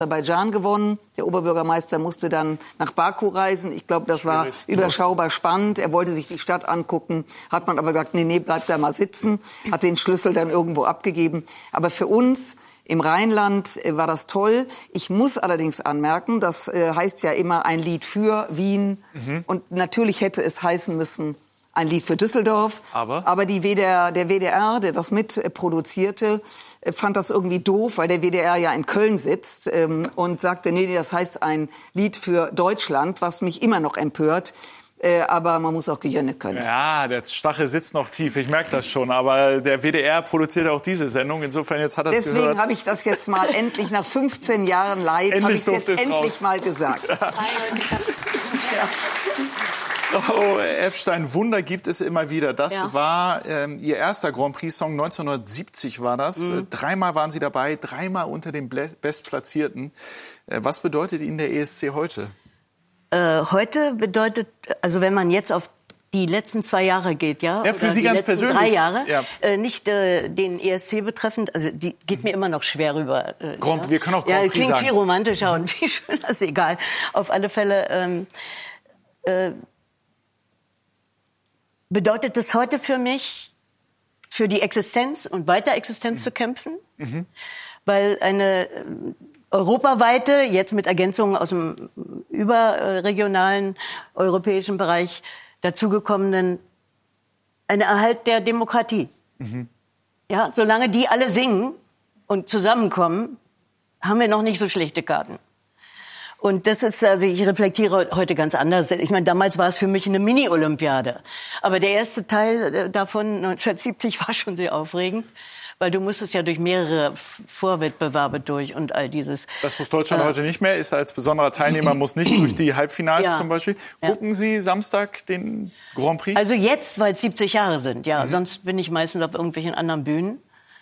Aserbaidschan gewonnen. Der Oberbürgermeister musste dann nach Baku reisen. Ich glaube, das war überschaubar spannend. Er wollte sich die Stadt angucken, hat man aber gesagt, nee, bleib da mal sitzen. Hat den Schlüssel dann irgendwo abgegeben. Aber für uns im Rheinland war das toll. Ich muss allerdings anmerken, das heißt ja immer ein Lied für Wien. Und natürlich hätte es heißen müssen, ein Lied für Düsseldorf. Aber der WDR, der das mitproduzierte, fand das irgendwie doof, weil der WDR ja in Köln sitzt und sagte, nee, das heißt ein Lied für Deutschland, was mich immer noch empört. Aber man muss auch Gehirne können. Ja, der Stachel sitzt noch tief, ich merke das schon. Aber der WDR produziert auch diese Sendung. Insofern, jetzt hat er es gehört. Deswegen habe ich das jetzt mal endlich, nach 15 Jahren Leid, habe ich es jetzt endlich mal gesagt. Frau Epstein, Wunder gibt es immer wieder. Das war Ihr erster Grand Prix-Song, 1970 war das. Dreimal waren Sie dabei, dreimal unter den Bestplatzierten. Was bedeutet Ihnen der ESC heute? Heute bedeutet, also wenn man jetzt auf die letzten 2 Jahre geht, ja für Sie die ganz letzten persönlich. 3 Jahre, nicht den ESC betreffend, also die geht mir immer noch schwer rüber. Wir können auch Grand Prix klingt sagen. viel romantischer und viel schöner, ist egal. Auf alle Fälle bedeutet es heute für mich, für die Existenz und Weiterexistenz zu kämpfen, weil eine europaweite, jetzt mit Ergänzungen aus dem überregionalen europäischen Bereich dazugekommenen, ein Erhalt der Demokratie. Ja, solange die alle singen und zusammenkommen, haben wir noch nicht so schlechte Karten. Und das ist, also ich reflektiere heute ganz anders. Ich meine, damals war es für mich eine Mini-Olympiade. Aber der erste Teil davon, 1970, war schon sehr aufregend. Weil du musstest ja durch mehrere Vorwettbewerbe durch und all dieses. Das muss Deutschland heute nicht mehr, ist als besonderer Teilnehmer, muss nicht durch die Halbfinals zum Beispiel. Gucken Sie Samstag den Grand Prix? Also jetzt, weil es 70 Jahre sind, Sonst bin ich meistens auf irgendwelchen anderen Bühnen.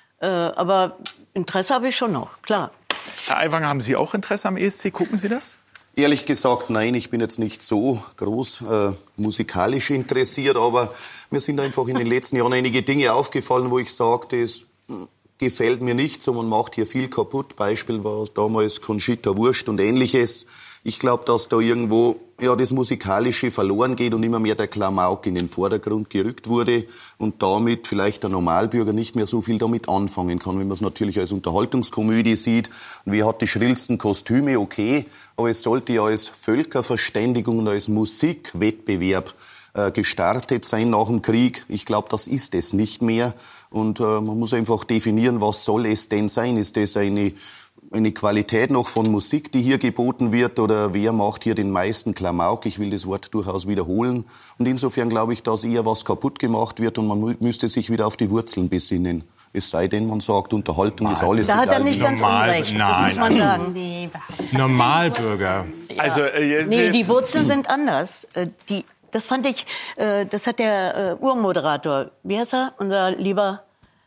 Aber Interesse habe ich schon noch, klar. Herr Aiwanger, haben Sie auch Interesse am ESC? Gucken Sie das? Ehrlich gesagt, nein, ich bin jetzt nicht so groß musikalisch interessiert, aber mir sind einfach in den letzten Jahren einige Dinge aufgefallen, wo ich sage, das gefällt mir nicht so, man macht hier viel kaputt. Beispiel war damals Conchita Wurst und Ähnliches. Ich glaube, dass da irgendwo das Musikalische verloren geht und immer mehr der Klamauk in den Vordergrund gerückt wurde und damit vielleicht der Normalbürger nicht mehr so viel damit anfangen kann, wenn man es natürlich als Unterhaltungskomödie sieht. Und wer hat die schrillsten Kostüme, okay, aber es sollte ja als Völkerverständigung und als Musikwettbewerb gestartet sein nach dem Krieg. Ich glaube, das ist es nicht mehr. Und man muss einfach definieren, was soll es denn sein? Ist das eine Qualität noch von Musik, die hier geboten wird? Oder wer macht hier den meisten Klamauk? Ich will das Wort durchaus wiederholen. Und insofern glaube ich, dass eher was kaputt gemacht wird und man müsste sich wieder auf die Wurzeln besinnen. Es sei denn, man sagt, Unterhaltung ist alles egal. Da hat er nicht ganz unrecht, das muss man sagen. Normalbürger. Also, die Wurzeln sind anders. Das fand ich, das hat der Urmoderator, wie heißt er, unser lieber,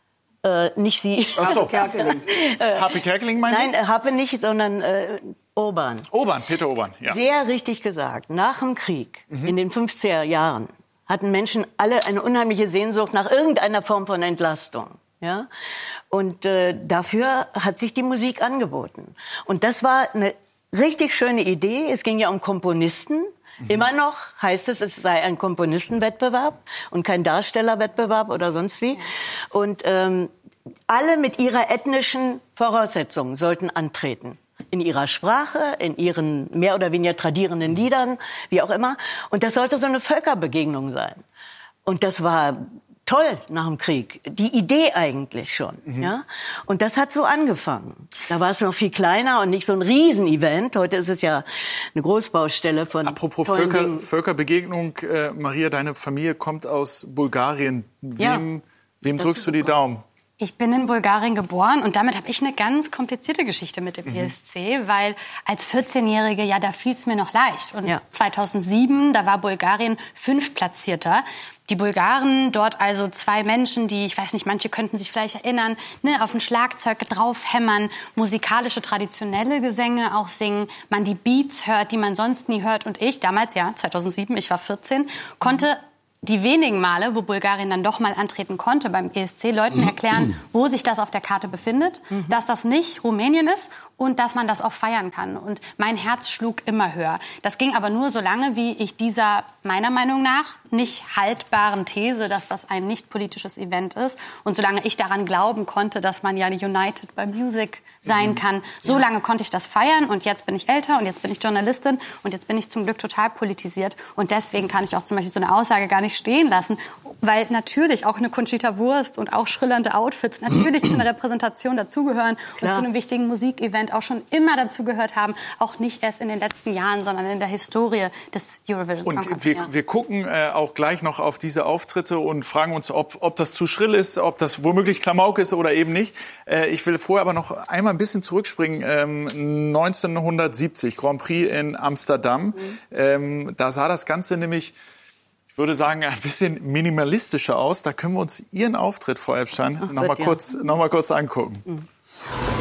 nicht Sie. Ach so. Kerkeling. Happy Kerkeling meinen Sie? Nein, Happe nicht, sondern Urban. Peter Urban, ja. Sehr richtig gesagt. Nach dem Krieg, in den 50er Jahren, hatten Menschen alle eine unheimliche Sehnsucht nach irgendeiner Form von Entlastung. Ja? Und dafür hat sich die Musik angeboten. Und das war eine richtig schöne Idee. Es ging ja um Komponisten. Immer noch heißt es sei ein Komponistenwettbewerb und kein Darstellerwettbewerb oder sonst wie. Und alle mit ihrer ethnischen Voraussetzungen sollten antreten. In ihrer Sprache, in ihren mehr oder weniger tradierenden Liedern, wie auch immer. Und das sollte so eine Völkerbegegnung sein. Und das war toll nach dem Krieg. Die Idee eigentlich schon. Ja? Und das hat so angefangen. Da war es noch viel kleiner und nicht so ein Riesenevent. Heute ist es ja eine Großbaustelle von Apropos tollen Völkerbegegnung, Maria, deine Familie kommt aus Bulgarien. Wem drückst du die Daumen? Ich bin in Bulgarien geboren und damit habe ich eine ganz komplizierte Geschichte mit dem ESC, weil als 14-Jährige, da fiel es mir noch leicht. Und 2007, da war Bulgarien 5. Platzierter. Die Bulgaren, dort also 2 Menschen, die, ich weiß nicht, manche könnten sich vielleicht erinnern, auf ein Schlagzeug draufhämmern, musikalische, traditionelle Gesänge auch singen, man die Beats hört, die man sonst nie hört. Und ich, damals, 2007, ich war 14, konnte die wenigen Male, wo Bulgarien dann doch mal antreten konnte beim ESC, Leuten erklären, wo sich das auf der Karte befindet, dass das nicht Rumänien ist und dass man das auch feiern kann. Und mein Herz schlug immer höher. Das ging aber nur so lange, wie ich dieser, meiner Meinung nach, nicht haltbaren These, dass das ein nicht politisches Event ist. Und solange ich daran glauben konnte, dass man ja united by music sein kann, so lange konnte ich das feiern. Und jetzt bin ich älter und jetzt bin ich Journalistin und jetzt bin ich zum Glück total politisiert. Und deswegen kann ich auch zum Beispiel so eine Aussage gar nicht stehen lassen, weil natürlich auch eine Conchita Wurst und auch schrillernde Outfits natürlich zu einer Repräsentation dazugehören und zu einem wichtigen Musikevent auch schon immer dazugehört haben. Auch nicht erst in den letzten Jahren, sondern in der Historie des Eurovision Song Contest. Und wir gucken auch gleich noch auf diese Auftritte und fragen uns, ob das zu schrill ist, ob das womöglich Klamauk ist oder eben nicht. Ich will vorher aber noch einmal ein bisschen zurückspringen. 1970, Grand Prix in Amsterdam. Da sah das Ganze nämlich, ich würde sagen, ein bisschen minimalistischer aus. Da können wir uns Ihren Auftritt, Frau Epstein, noch mal kurz angucken.